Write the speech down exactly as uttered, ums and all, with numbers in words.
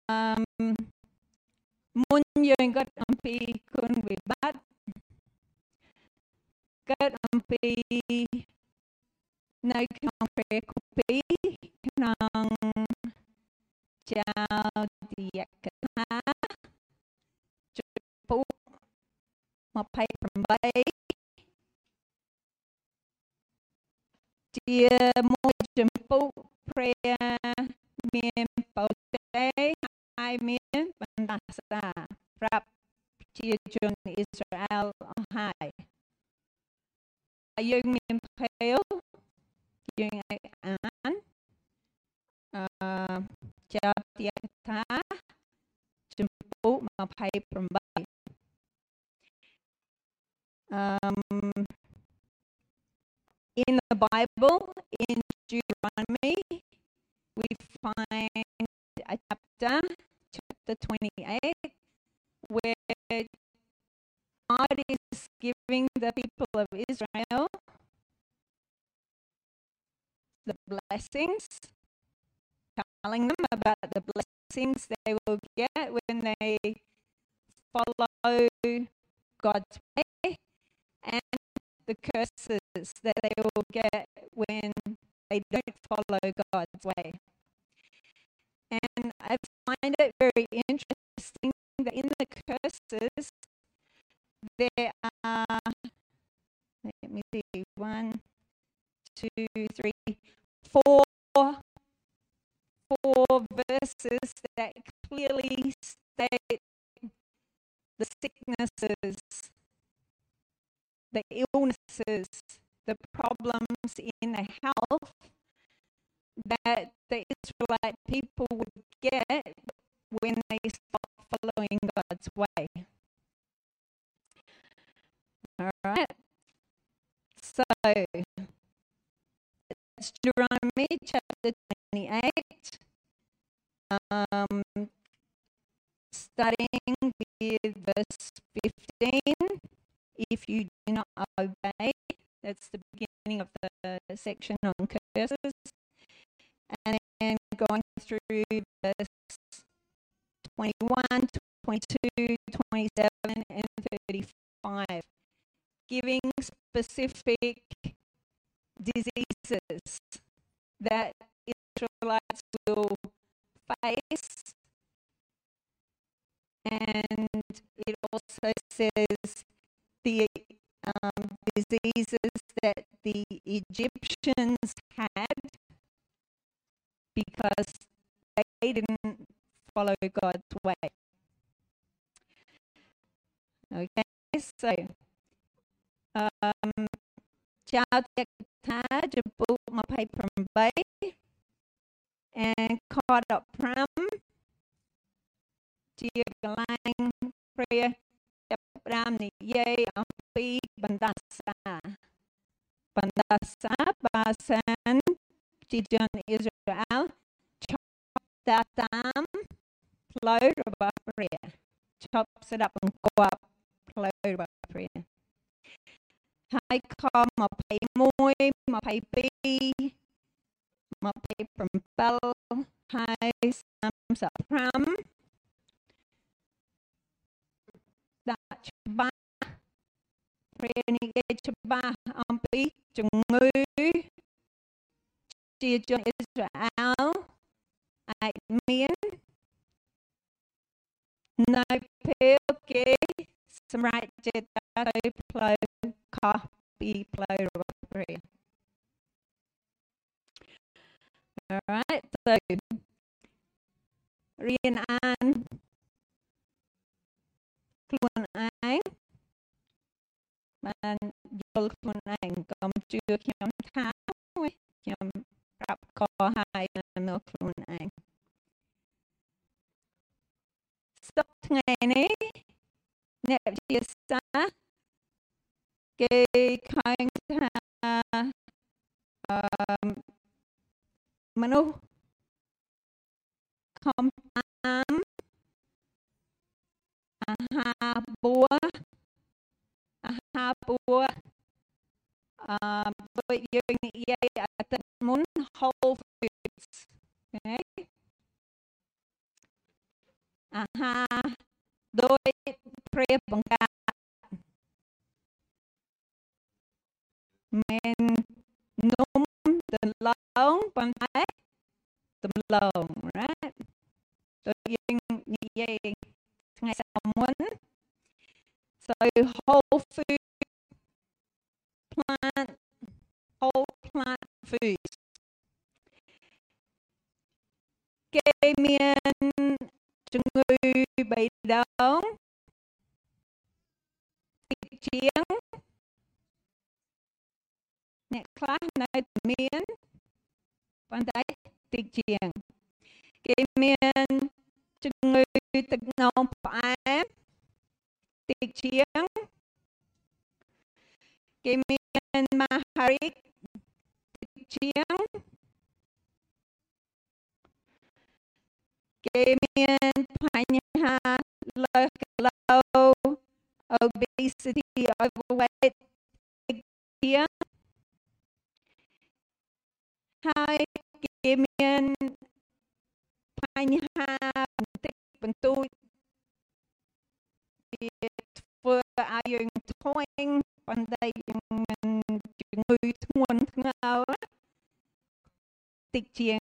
um, muôn dương kết âm pi kun vi bát kết âm pi nơi không phê cụ pi nong chào tiệc ha chụp một phây from bay chia môi chấm phụ prayer miền bảo tế hai miền ban đà sa rap chia chun Israel hai dương miền phèo dương ai án chào tiệc tha chấm phụ một phây from bay um, in the Bible, in Deuteronomy, we find a chapter, chapter twenty-eight, where God is giving the people of Israel the blessings, telling them about the blessings they will get when they follow God's way, and the curses that they will get when they don't follow God's way. And I find it very interesting that in the curses, there are, let me see, one, two, three, four, four verses that clearly state the sicknesses, the illnesses, the problems in the health that the Israelite people would get when they stop following God's way. All right. So, it's Deuteronomy chapter twenty-eight, um, starting with verse fifteen. If you do not obey, that's the beginning of the section on curses. And then going through verse twenty-one, twenty-two, twenty-seven, and thirty-five, giving specific diseases that Israelites will face. And it also says the um, diseases that the Egyptians had because they didn't follow God's way. Okay, so um, chào tiệc tha chụp bút mà phải from bay and caught up from chia line prayer chập ram ni ye ampi bandasa bandasa basan chijan Israel chop that tam flow about prayer chop set up and go up flow about prayer hai com mà phải môi mà phải pi mà phải from bell hai sam sa from đã ba prayer ni ke ba ampi chung ngư chia cho Israel ai miền nơi phía kế Samrat Jeta flow copy flow prayer. All right, so riêng an luôn anh bạn vô luôn anh cầm chưa kiếm tháo kiếm rap co hai nữa luôn anh sắp ngày này nẹp chia xa cái khang tha manu không am aha bua aha bua với dương dây ở tận muốn whole foods, okay? អាហារដោយព្រះបង្កើតមិននំដំឡូងប៉ុន្តែដំឡូង right ដូចយើងនិយាយថ្ងៃសៅរ៍មុន so whole food plant whole plant foods គេមានជំងឺបេះដូងតិចជាងអ្នកខ្លះនៅតែមានប៉ុន្តែតិចជាងគេមានជំងឺទឹកនោមផ្អែមតិចជាងគេមានមហារីកតិចជាងគេមានបញ្ហាលើសគីឡូ obesity overweight តិចជាងហើយគេមានបញ្ហាបន្តិចបន្តួចវាធ្វើឲ្យយើងធុញប៉ុន្តែយើងមិនជំងឺធ្ងន់ធ្ងរតិចជាង